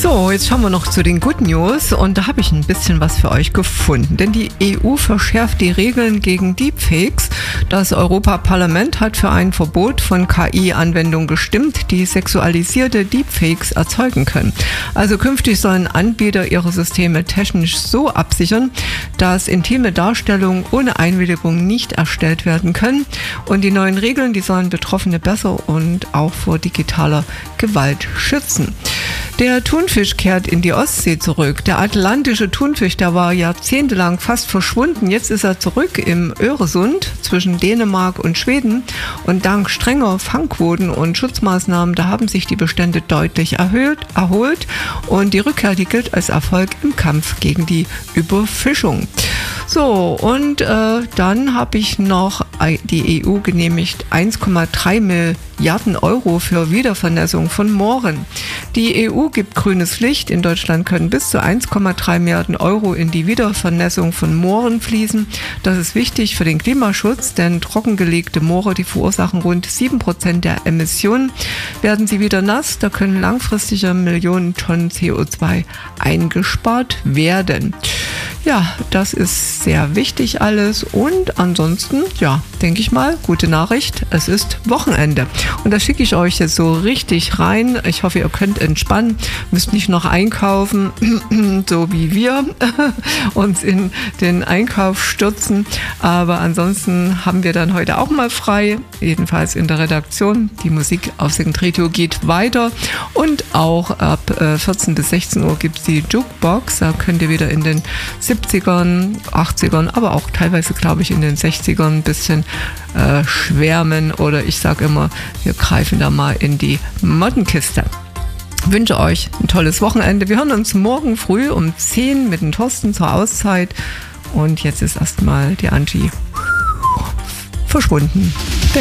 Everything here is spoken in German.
So, jetzt schauen wir noch zu den Good News und da habe ich ein bisschen was für euch gefunden. Denn die EU verschärft die Regeln gegen Deepfakes. Das Europaparlament hat für ein Verbot von KI-Anwendungen gestimmt, die sexualisierte Deepfakes erzeugen können. Also künftig sollen Anbieter ihre Systeme technisch so absichern, dass intime Darstellungen ohne Einwilligung nicht erstellt werden können. Und die neuen Regeln, die sollen Betroffene besser und auch vor digitaler Gewalt schützen. Der Thunfisch kehrt in die Ostsee zurück. Der atlantische Thunfisch, der war jahrzehntelang fast verschwunden. Jetzt ist er zurück im Öresund zwischen Dänemark und Schweden. Und dank strenger Fangquoten und Schutzmaßnahmen, da haben sich die Bestände deutlich erholt. Und die Rückkehr, die gilt als Erfolg im Kampf gegen die Überfischung. So, und dann habe ich noch die EU genehmigt 1,3 Milliarden Euro für Wiedervernässung von Mooren. Die EU gibt grünes Licht. In Deutschland können bis zu 1,3 Milliarden Euro in die Wiedervernässung von Mooren fließen. Das ist wichtig für den Klimaschutz, denn trockengelegte Moore, die verursachen rund 7% der Emissionen. Werden sie wieder nass, da können langfristige Millionen Tonnen CO2 eingespart werden. Ja, das ist sehr wichtig alles und ansonsten, ja, denke ich mal, gute Nachricht, es ist Wochenende und das schicke ich euch jetzt so richtig rein. Ich hoffe, ihr könnt entspannen, müsst nicht noch einkaufen, so wie wir uns in den Einkauf stürzen, aber ansonsten haben wir dann heute auch mal frei, jedenfalls in der Redaktion. Die Musik auf Second Radio geht weiter und auch ab 14 bis 16 Uhr gibt es die Jukebox, da könnt ihr wieder in den 70ern, 80ern, aber auch teilweise, glaube ich, in den 60ern ein bisschen schwärmen oder ich sage immer, wir greifen da mal in die Mottenkiste. Ich wünsche euch ein tolles Wochenende. Wir hören uns morgen früh um 10 mit dem Thorsten zur Auszeit und jetzt ist erstmal die Angie verschwunden.